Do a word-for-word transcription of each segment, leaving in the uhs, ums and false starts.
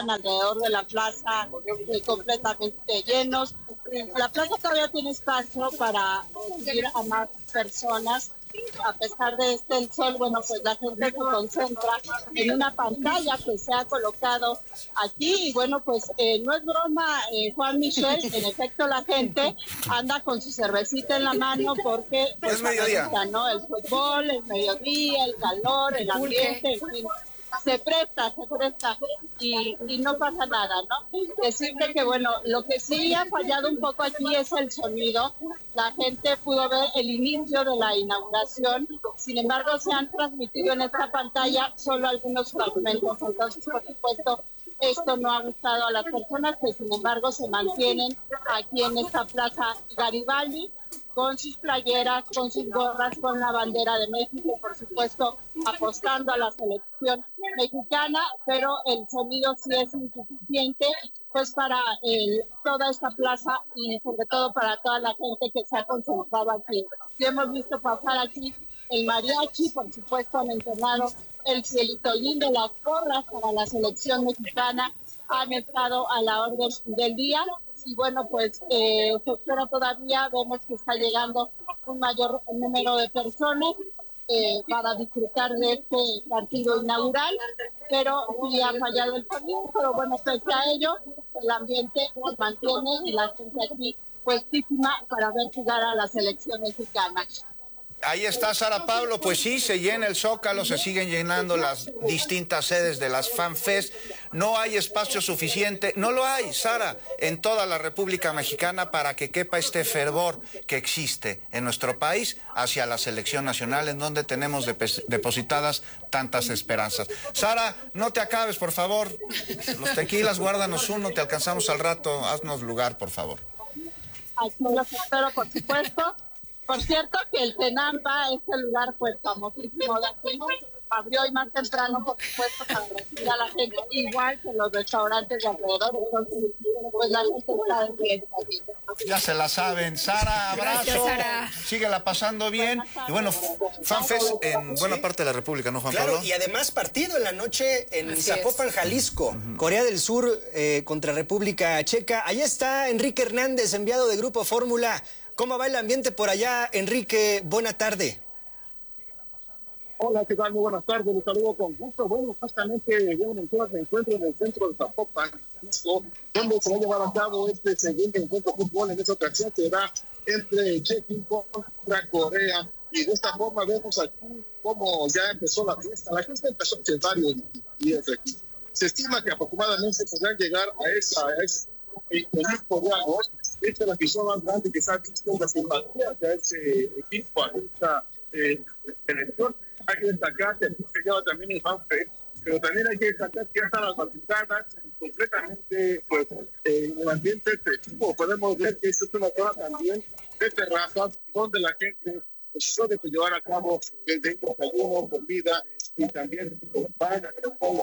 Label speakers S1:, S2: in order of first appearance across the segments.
S1: estaban alrededor de la plaza eh, completamente llenos. La plaza todavía tiene espacio para recibir a más personas. A pesar de este el sol, bueno, pues la gente se concentra en una pantalla que se ha colocado aquí y bueno, pues eh, no es broma, eh, Juan Michel, en efecto la gente anda con su cervecita en la mano porque pues,
S2: es mediodía,
S1: ¿no? El fútbol, el mediodía, el calor, el ambiente, en fin. Se presta, se presta y, y no pasa nada, ¿no? Decirte que, bueno, lo que sí ha fallado un poco aquí es el sonido. La gente pudo ver el inicio de la inauguración, sin embargo, se han transmitido en esta pantalla solo algunos fragmentos. Entonces, por supuesto, esto no ha gustado a las personas que, sin embargo, se mantienen aquí en esta plaza Garibaldi, con sus playeras, con sus gorras, con la bandera de México, por supuesto, apostando a la selección mexicana, pero el sonido sí es insuficiente, pues para el, toda esta plaza y sobre todo para toda la gente que se ha concentrado aquí. Y hemos visto pasar aquí el mariachi, por supuesto han entonado el cielito lindo, las gorras para la selección mexicana han estado a la orden del día. Y bueno, pues eh, se espera todavía, vemos que está llegando un mayor número de personas eh, para disfrutar de este partido inaugural, pero sí ha fallado el sonido, pero bueno, pese a ello, el ambiente se mantiene y la gente aquí puestísima para ver jugar a la selección mexicana.
S2: Ahí está Sara Pablo, pues sí, se llena el Zócalo, se siguen llenando las distintas sedes de las FanFest, no hay espacio suficiente, no lo hay, Sara, en toda la República Mexicana para que quepa este fervor que existe en nuestro país hacia la selección nacional, en donde tenemos depositadas tantas esperanzas. Sara, no te acabes, por favor, los tequilas, guárdanos uno, te alcanzamos al rato, haznos lugar, por favor.
S1: Aquí los espero, por supuesto. Por cierto que el Tenampa, este lugar pues famosísimo de aquí, abrió hoy más temprano, por supuesto, para recibir a la gente, igual que los restaurantes de alrededor. Entonces, pues la gente está de fiesta aquí.
S2: Ya se la saben. Sara, abrazo.
S3: Gracias, Sara.
S2: Síguela pasando bien. Y bueno, FanFest en buena parte de la República, ¿no, Juan
S4: claro,
S2: Pablo?
S4: Y además partido en la noche en
S3: Así
S4: Zapopan,
S3: es.
S4: Jalisco. Uh-huh. Corea del Sur eh, contra República Checa. Ahí está Enrique Hernández, enviado de Grupo Fórmula. ¿Cómo va el ambiente por allá, Enrique? Buena tarde.
S5: Hola, ¿qué tal? Muy buenas tardes, les saludo con gusto. Bueno, justamente bueno, se encuentra en el centro de Zapopan, donde se va a llevar a cabo este segundo encuentro de fútbol. En esta ocasión será entre Chequia contra Corea. Y de esta forma vemos aquí cómo ya empezó la fiesta. La fiesta empezó hace varios días aquí. Se estima que aproximadamente podrán llegar a esa, a ese coreano. Esta es la afición más grande que se ha visto en la simpatía de ese equipo, a esta eh, selección. Hay que destacar que aquí se lleva también el FanFest, pero también hay que destacar que ya están las batizadas completamente, pues, eh, en el ambiente de este equipo. Podemos ver que esto es una zona también de terrazas, donde la gente pues, puede llevar a cabo desde el desayuno, comida y también van a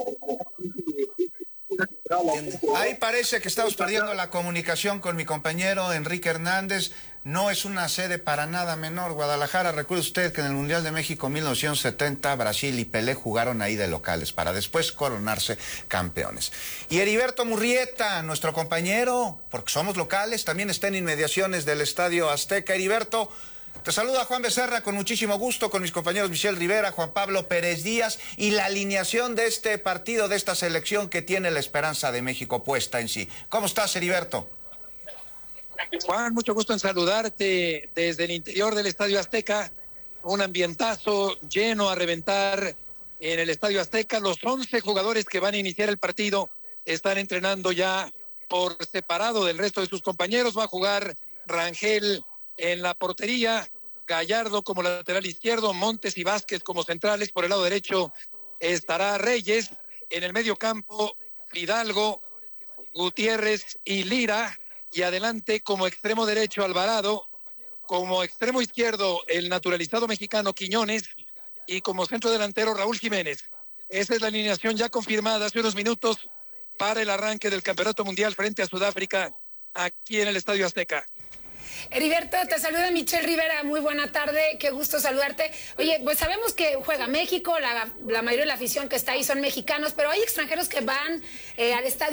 S2: Ahí parece que estamos perdiendo la comunicación con mi compañero Enrique Hernández. No es una sede para nada menor. Guadalajara, recuerde usted que en el Mundial de México mil novecientos setenta, Brasil y Pelé jugaron ahí de locales para después coronarse campeones. Y Heriberto Murrieta, nuestro compañero, porque somos locales, también está en inmediaciones del Estadio Azteca. Heriberto, te saluda Juan Becerra con muchísimo gusto, con mis compañeros Michelle Rivera, Juan Pablo Pérez Díaz, y la alineación de este partido, de esta selección que tiene la esperanza de México puesta en sí. ¿Cómo estás, Heriberto?
S6: Juan, mucho gusto en saludarte desde el interior del Estadio Azteca. Un ambientazo lleno a reventar en el Estadio Azteca. Los once jugadores que van a iniciar el partido están entrenando ya por separado del resto de sus compañeros. Va a jugar Rangel en la portería, Gallardo como lateral izquierdo, Montes y Vázquez como centrales. Por el lado derecho estará Reyes. En el medio campo, Hidalgo, Gutiérrez y Lira. Y adelante como extremo derecho Alvarado, como extremo izquierdo el naturalizado mexicano Quiñones y como centro delantero Raúl Jiménez. Esa es la alineación ya confirmada hace unos minutos para el arranque del Campeonato Mundial frente a Sudáfrica aquí en el Estadio Azteca.
S3: Heriberto, te saluda Michelle Rivera, muy buena tarde, qué gusto saludarte. Oye, pues sabemos que juega México, la, la mayoría de la afición que está ahí son mexicanos, pero hay extranjeros que van eh, al estadio